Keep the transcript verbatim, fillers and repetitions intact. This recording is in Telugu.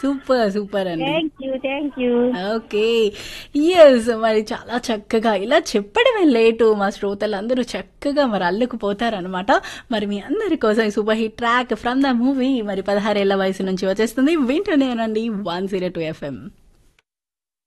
సూపర్ సూపర్ అండి. Thank you thank you. Okay. Yes మరి చాలా చక్కగా ఇలా చెప్పడమే లేటు మా శ్రోతలందరూ చక్కగా మరి అల్లుకుపోతారనమాట. మరి మీ అందరి కోసం ఈ super hit track from the movie మరి పదహారేళ్ల వయసు నుంచి వచ్చేస్తుంది. వింటూనే ఉండండి వన్ జీరో టూ ఎఫ్ఎం.